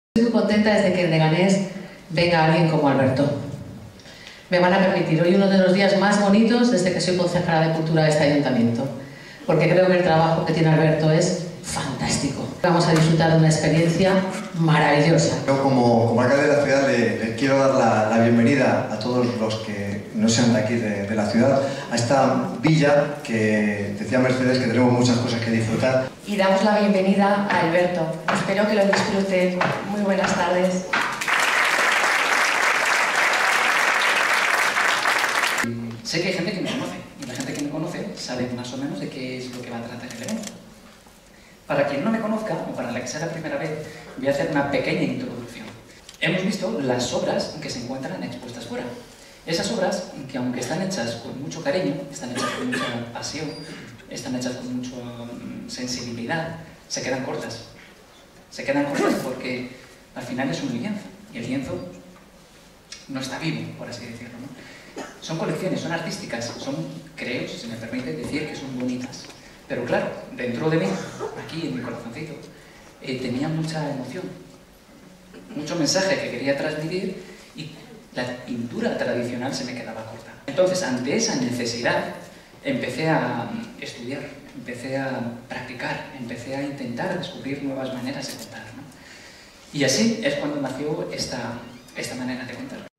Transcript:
Estoy muy contenta desde que en Leganés venga alguien como Alberto. Me van a permitir hoy uno de los días más bonitos desde que soy concejala de Cultura de este ayuntamiento, porque creo que el trabajo que tiene Alberto es fantástico. Vamos a disfrutar de una experiencia maravillosa. Yo como alcalde de la ciudad le quiero dar la bienvenida a todos los que no sean de aquí, de la ciudad, a esta villa que decía Mercedes que tenemos muchas cosas que disfrutar. Y damos la bienvenida a Alberto. Espero que lo disfruten. Muy buenas tardes. Sé que hay gente que me conoce, y la gente que me conoce sabe más o menos de qué es lo que va a tratar el evento. Para quien no me conozca, o para la que sea la primera vez, voy a hacer una pequeña introducción. Hemos visto las obras que se encuentran expuestas fuera. Esas obras, que aunque están hechas con mucho cariño, están hechas con mucha pasión, están hechas con mucha sensibilidad, se quedan cortas. Se quedan cortas porque al final es un lienzo, y el lienzo no está vivo, por así decirlo, ¿no? Son colecciones, son artísticas, creo, si se me permite decir, que son bonitas. Pero claro, dentro de mí, aquí en mi corazoncito, tenía mucha emoción, mucho mensaje que quería transmitir y la pintura tradicional se me quedaba corta. Entonces, ante esa necesidad, empecé a estudiar, empecé a practicar, empecé a intentar descubrir nuevas maneras de contar, ¿no? Y así es cuando nació esta manera de contar.